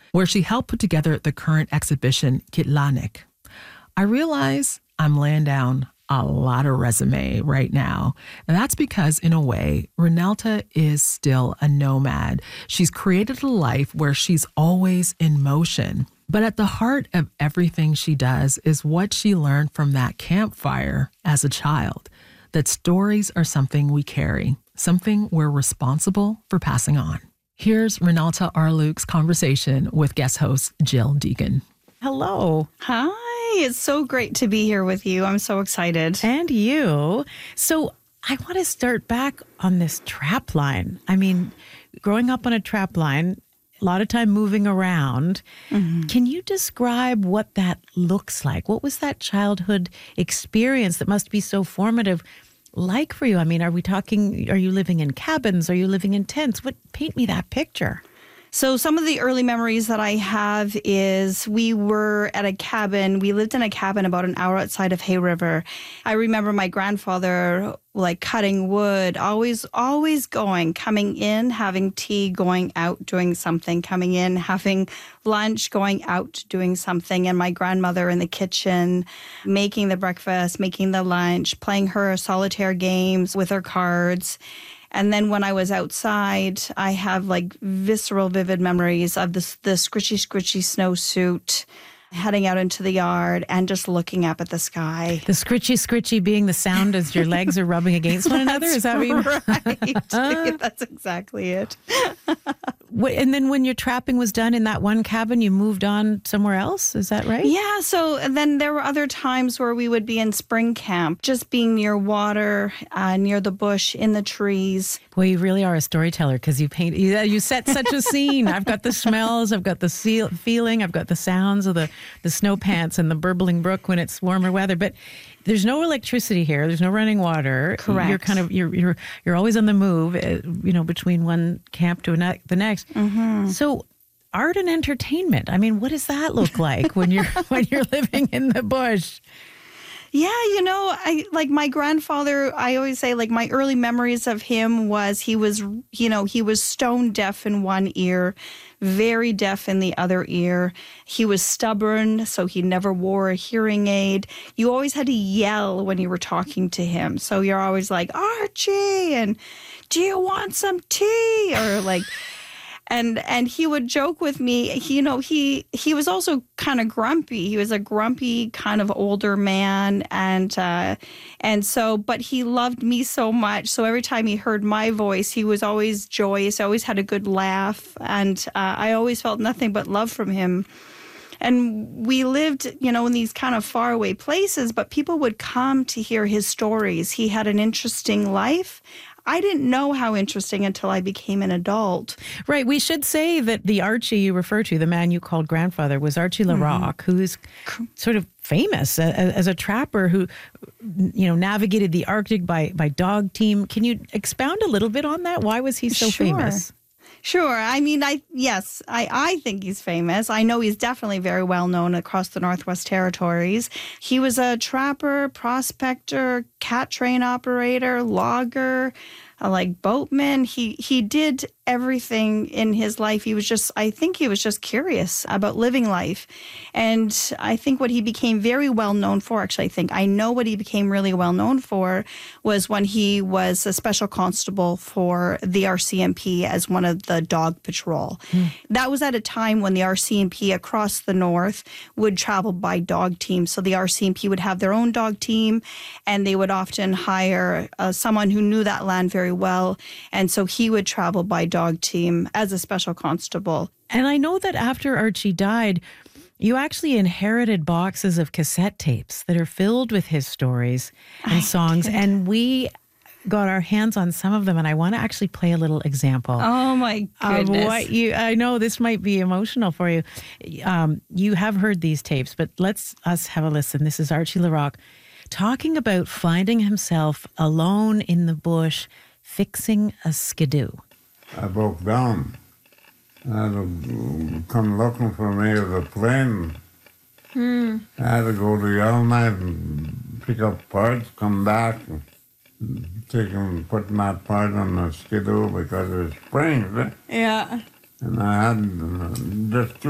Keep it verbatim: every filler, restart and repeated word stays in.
where she helped put together the current exhibition, Kitlanik. I realize I'm laying down a lot of resume right now. And that's because, in a way, Renelta is still a nomad. She's created a life where she's always in motion. But at the heart of everything she does is what she learned from that campfire as a child, that stories are something we carry, something we're responsible for passing on. Here's Renelta Arluke's conversation with guest host Jill Deegan. Hello. Hi. It's so great to be here with you. I'm so excited. And you. So I want to start back on this trap line. I mean, growing up on a trap line, a lot of time moving around. Mm-hmm. Can you describe what that looks like? What was that childhood experience that must be so formative like for you? I mean, are we talking, are you living in cabins? Are you living in tents? What, paint me that picture. So some of the early memories that I have is we were at a cabin. We lived in a cabin about an hour outside of Hay River. I remember my grandfather like cutting wood, always, always going, coming in, having tea, going out, doing something, coming in, having lunch, going out, doing something. And my grandmother in the kitchen, making the breakfast, making the lunch, playing her solitaire games with her cards. And then when I was outside, I have like visceral, vivid memories of this, the scritchy, scritchy snowsuit, heading out into the yard and just looking up at the sky. The scritchy, scritchy being the sound as your legs are rubbing against one another? Is that what you right? That's exactly it. And then when your trapping was done in that one cabin, you moved on somewhere else? Is that right? Yeah. So then there were other times where we would be in spring camp, just being near water, uh, near the bush, in the trees. Boy, you really are a storyteller because you paint, you, you set such a scene. I've got the smells, I've got the seal, feeling, I've got the sounds of the, the snow pants and the burbling brook when it's warmer weather. But there's no electricity here. There's no running water. Correct. You're kind of you're you're you're always on the move, you know, between one camp to the next. Mm-hmm. So, art and entertainment. I mean, what does that look like when you're when you're living in the bush? Yeah, you know, I like my grandfather, I always say like my early memories of him was he was, you know, he was stone deaf in one ear, very deaf in the other ear. He was stubborn, so he never wore a hearing aid. You always had to yell when you were talking to him. So you're always like, Archie, and do you want some tea? Or like... And and he would joke with me. He, you know, he he was also kind of grumpy. He was a grumpy kind of older man, and uh, and so, but he loved me so much. So every time he heard my voice, he was always joyous. Always had a good laugh, and uh, I always felt nothing but love from him. And we lived, you know, in these kind of faraway places, but people would come to hear his stories. He had an interesting life. I didn't know how interesting until I became an adult. Right. We should say that the Archie you refer to, the man you called grandfather, was Archie Larocque, mm-hmm. who's sort of famous as, as a trapper who, you know, navigated the Arctic by, by dog team. Can you expound a little bit on that? Why was he so sure. famous? Sure. I mean, I yes, I, I think he's famous. I know he's definitely very well known across the Northwest Territories. He was a trapper, prospector, cat train operator, logger, uh, like boatman. He he did everything in his life. He was just, I think he was just curious about living life. And I think what he became very well known for, actually, I think I know what he became really well known for was when he was a special constable for the R C M P as one of the dog patrol. Mm. That was at a time when the R C M P across the north would travel by dog teams. So the R C M P would have their own dog team, and they would often hire uh, someone who knew that land very well. And so he would travel by dog team as a special constable. And I know that after Archie died, you actually inherited boxes of cassette tapes that are filled with his stories and I songs. did. And we got our hands on some of them, and I want to actually play a little example. Oh my goodness. Of what you, I know this might be emotional for you. Um, you have heard these tapes, but let's us have a listen. This is Archie Larocque talking about finding himself alone in the bush fixing a skidoo. I broke down. I had to come looking for me with a plane. Hmm. I had to go to Yellowknife and pick up parts, come back, and take them, put that part on the skidoo because it was springs. Eh? Yeah. And I had uh, just two